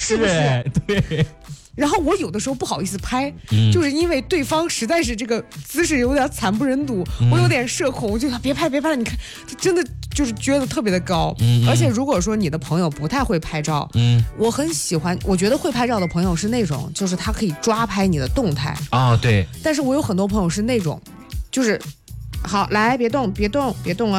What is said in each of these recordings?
是不是？ 对。 然后我有的时候不好意思拍，就是因为对方实在是这个姿势有点惨不忍睹，我有点社恐，我就别拍了，你看，真的就是撅得特别的高。而且如果说你的朋友不太会拍照，我很喜欢，我觉得会拍照的朋友是那种，就是他可以抓拍你的动态啊，对。 但是我有很多朋友是那种，就是好来别动啊，别动，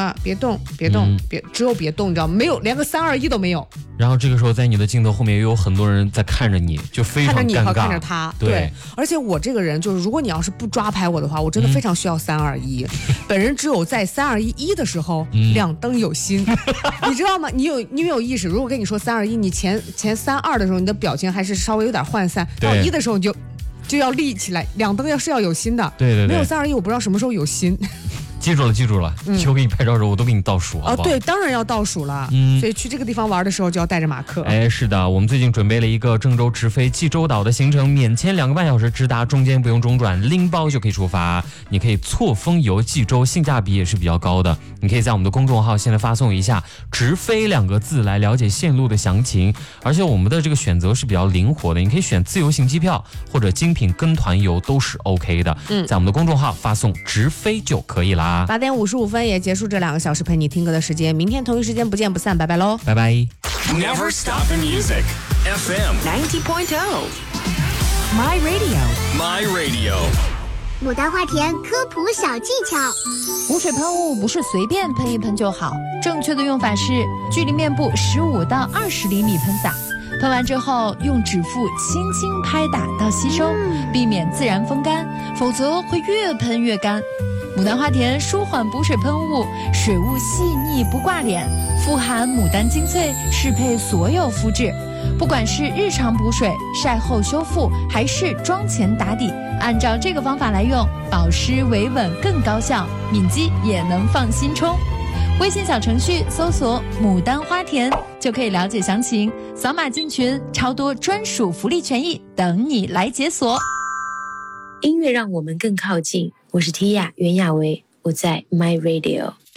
只有别动，你知道吗？没有，连个3、2、1都没有。 然后这个时候在你的镜头后面又有很多人在看着你，就非常尴尬。看着你和看着他，对。而且我这个人就是，如果你要是不抓拍我的话，我真的非常需要3、2、1。本人只有在3、2、1的时候，两灯有心，你知道吗？你没有意识？如果跟你说3、2、1，你前3、2的时候，你的表情还是稍微有点涣散，到1的时候你就要立起来，两灯要有心的。 对， 没有3、2、1，我不知道什么时候有心。 记住了，以后给你拍照的时候我都给你倒数，好不好？ 对，当然要倒数了。所以去这个地方玩的时候就要带着马克。 是的，我们最近准备了一个郑州直飞济州岛的行程，免签2个半小时直达，中间不用中转，拎包就可以出发。你可以错峰游济州，性价比也是比较高的。你可以在我们的公众号现在发送一下直飞2个字来了解线路的详情。而且我们的这个选择是比较灵活的，你可以选自由行机票或者精品跟团游都是 OK 的。在我们的公众号发送直飞就可以啦。 8点55分也结束这2个小时陪你听歌的时间，明天同一时间不见不散，拜拜喽， 拜拜。 Never stop the music. FM 90.0 My Radio. 牡丹花田科普小技巧： 补水喷雾不是随便喷一喷就好，正确的用法是距离面部15到20厘米喷洒，喷完之后用指腹轻轻拍打到吸收，避免自然风干，否则会越喷越干。牡丹花田舒缓补水喷雾，水雾细腻不挂脸，富含牡丹精粹，适配所有肤质。不管是日常补水、晒后修复，还是妆前打底，按照这个方法来用，保湿维稳更高效，敏肌也能放心冲。微信小程序搜索牡丹花田就可以了解详情，扫码进群，超多专属福利权益等你来解锁。 音乐让我们更靠近，我是 Tia 袁娅维，我在 My Radio。